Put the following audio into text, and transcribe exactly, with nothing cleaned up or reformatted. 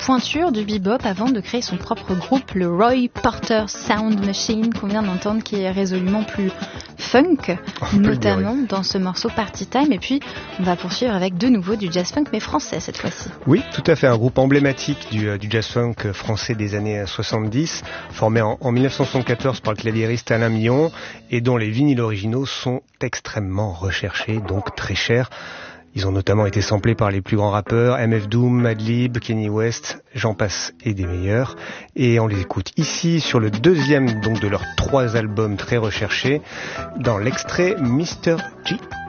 pointure du bebop avant de créer son propre groupe, le Roy Porter Sound Machine, qu'on vient d'entendre, qui est résolument plus funk, notamment dire, oui. dans ce morceau Party Time. Et puis, on va poursuivre avec de nouveau du jazz funk, mais français cette fois-ci. Oui, tout à fait, un groupe emblématique du, du jazz funk français des années soixante-dix, formé en, en dix-neuf cent soixante-quatorze par le claviériste Alain Millon, et dont les vinyles originaux sont extrêmement recherchés, donc très chers. Ils ont notamment été samplés par les plus grands rappeurs, M F Doom, Madlib, Kanye West, j'en passe et des meilleurs. Et on les écoute ici sur le deuxième donc de leurs trois albums très recherchés, dans l'extrait mister G.